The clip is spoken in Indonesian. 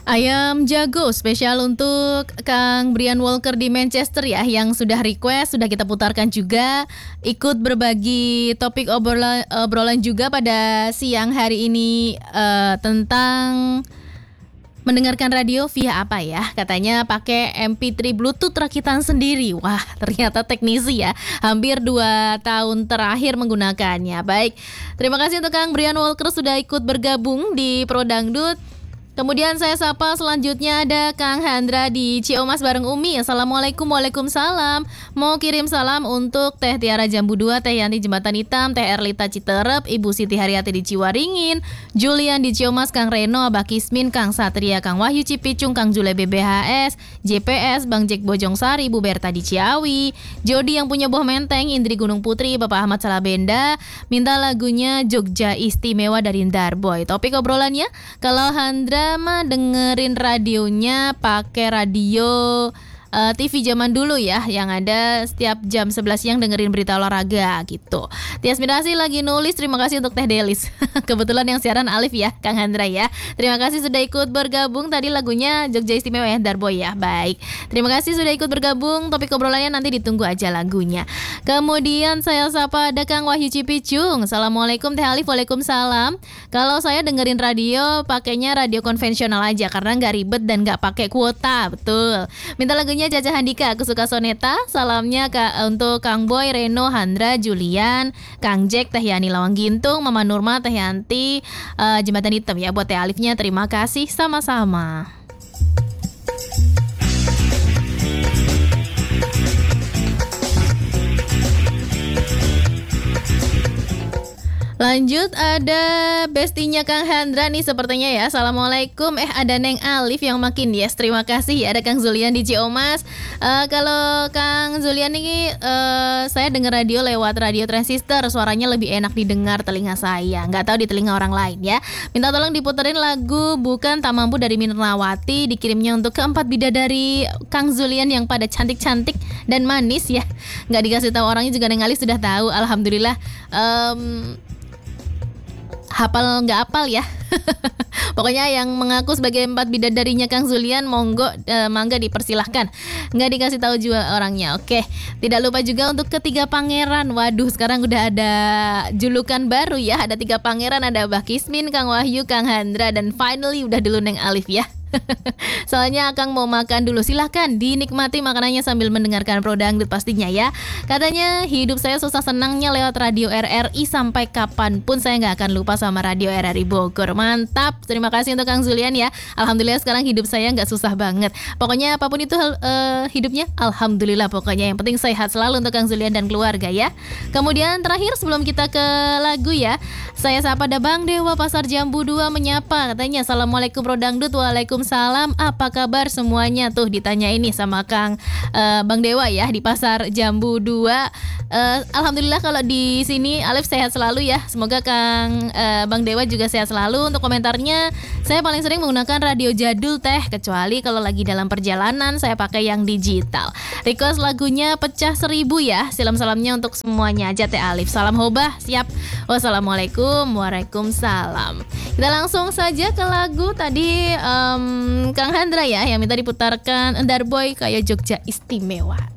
Ayam jago spesial untuk Kang Brian Walker di Manchester ya, yang sudah request, sudah kita putarkan juga. Ikut berbagi topik obrolan juga pada siang hari ini tentang mendengarkan radio via apa ya? Katanya pakai MP3 Bluetooth rakitan sendiri. Wah, ternyata teknisi ya. Hampir 2 tahun terakhir menggunakannya. Baik, terima kasih untuk Kang Brian Walker sudah ikut bergabung di Pro Dangdut. Kemudian saya sapa selanjutnya ada Kang Hendra di Ciomas bareng Umi. Assalamualaikum, waalaikumsalam. Mau kirim salam untuk Teh Tiara Jambu 2, Teh Yanti Jembatan Hitam, Teh Erlita Citerep, Ibu Siti Haryati di Ciwaringin, Julian di Ciomas, Kang Reno, Abah Kismin, Kang Satria, Kang Wahyu Cipicung, Kang Jule BBHS, JPS, Bang Jack Bojongsari, Bu Berta di Ciawi, Jody yang punya buah menteng, Indri Gunung Putri, Bapak Ahmad Salabenda, minta lagunya Jogja Istimewa dari Darboy. Topik obrolannya, kalau Hendra mah dengerin radionya pakai radio TV zaman dulu ya, yang ada setiap jam 11 siang dengerin berita olahraga gitu. Tias Mirasi lagi nulis, terima kasih untuk Teh Delis. Kebetulan yang siaran Alif ya, Kang Hendra ya. Terima kasih sudah ikut bergabung. Tadi lagunya Jogja Istimewa ya, Darboy ya. Baik, terima kasih sudah ikut bergabung. Topik obrolannya nanti ditunggu aja lagunya. Kemudian saya sapa ada Kang Wahyu Cipicung. Assalamualaikum Teh Alif, waalaikumsalam. Kalau saya dengerin radio, pakainya radio konvensional aja karena nggak ribet dan nggak pakai kuota. Betul. Minta lagunya Caca Handika, aku suka soneta. Salamnya untuk Kang Boy, Reno, Handra, Julian, Kang Jack, Teh Yani Lawang Gintung, Mama Nurma, Teh Yanti, Jembatan Hitam ya buat Teh Alifnya. Terima kasih sama-sama. Lanjut ada bestinya Kang Hendra nih sepertinya ya. Assalamualaikum. Ada Neng Alif yang makin yes. Terima kasih ya. Ada Kang Zulian di Ciomas. Kalau Kang Zulian ini saya dengar radio lewat radio transistor. Suaranya lebih enak didengar telinga saya. Nggak tahu di telinga orang lain ya. Minta tolong diputerin lagu Bukan Tak Mampu dari Mirnawati. Dikirimnya untuk keempat bidadari Kang Zulian yang pada cantik-cantik dan manis ya. Nggak dikasih tahu orangnya juga Neng Alif sudah tahu. Alhamdulillah. Hafal nggak hafal ya. Pokoknya yang mengaku sebagai 4 bidadarinya Kang Zulian, monggo mangga dipersilahkan. Nggak dikasih tahu juga orangnya. Oke, tidak lupa juga untuk ketiga pangeran. Waduh, sekarang udah ada julukan baru ya. Ada 3 pangeran, ada Abah Kismin, Kang Wahyu, Kang Hendra, dan finally udah dulu Neng Alif ya. Soalnya Akang mau makan dulu. Silahkan dinikmati makanannya sambil mendengarkan Pro Dangdut pastinya ya. Katanya hidup saya susah senangnya lewat radio RRI. Sampai kapanpun saya gak akan lupa sama radio RRI Bogor. Mantap, terima kasih untuk Kang Zulian ya. Alhamdulillah sekarang hidup saya gak susah banget. Pokoknya apapun itu hidupnya, alhamdulillah. Pokoknya yang penting sehat selalu untuk Kang Zulian dan keluarga ya. Kemudian terakhir sebelum kita ke lagu ya, saya sapa ada Bang Dewa Pasar Jambu 2 menyapa. Katanya Assalamualaikum Pro Dangdut. Waalaikumsalam, apa kabar semuanya? Tuh ditanya ini sama Kang Bang Dewa ya di Pasar Jambu 2. Alhamdulillah kalau di sini Alif sehat selalu ya. Semoga Kang Bang Dewa juga sehat selalu. Untuk komentarnya, saya paling sering menggunakan radio jadul Teh, kecuali kalau lagi dalam perjalanan saya pakai yang digital. Request lagunya Pecah 1000 ya. Salam-salamnya untuk semuanya aja Teh Alif. Salam hobah, siap. Wassalamualaikum, waalaikumsalam. Kita langsung saja ke lagu tadi Kang Hendra ya yang minta diputarkan Darboy kayak Jogja Istimewa.